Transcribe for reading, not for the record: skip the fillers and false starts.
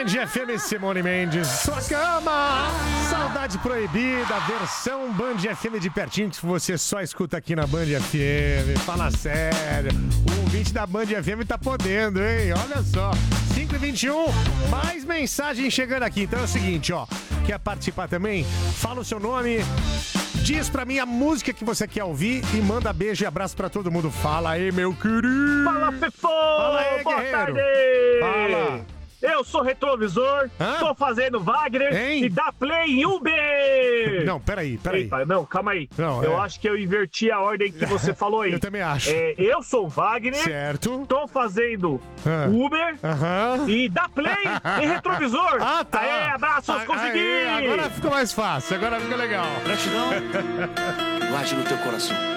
Band FM, Simone Mendes, sua cama, saudade proibida, versão Band FM de pertinho que você só escuta aqui na Band FM. Fala sério, o ouvinte da Band FM tá podendo, hein? Olha só, 5h21, mais mensagem chegando aqui. Então é o seguinte, ó, quer participar também? Fala o seu nome, diz pra mim a música que você quer ouvir e manda beijo e abraço pra todo mundo. Fala aí, meu querido. Fala, Fefô! Fala aí, boa guerreiro. tarde! Fala. Eu sou retrovisor, tô fazendo Wagner Hein? e dá play em Uber! Não, peraí. Eita, não, calma aí. Não, eu acho que eu inverti a ordem que você falou aí. Eu também acho. Eu sou o Wagner, Certo. tô fazendo Uber e dá play em retrovisor. Ah, tá. Aê, abraços, consegui! Agora ficou mais fácil, agora fica legal. Gratidão. Guarde no teu coração.